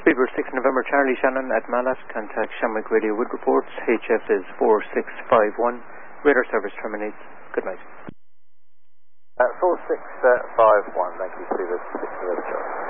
Speedbird 6 November Charlie Shannon at Mallet. Contact Shamrock Radio with reports. HF is 4651. Radar service terminates. Good night. 4651, thank you, Speedbird 6 November Charlie.